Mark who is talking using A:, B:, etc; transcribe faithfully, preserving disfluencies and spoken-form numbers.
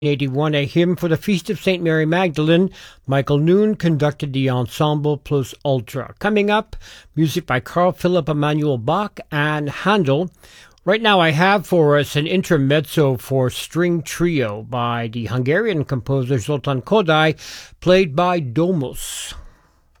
A: eighty-one, a hymn for the Feast of Saint Mary Magdalene. Michael Noon conducted the Ensemble Plus Ultra. Coming up, music by Carl Philipp Emanuel Bach and Handel. Right now I have for us an intermezzo for string trio by the Hungarian composer Zoltán Kodály, played by Domus.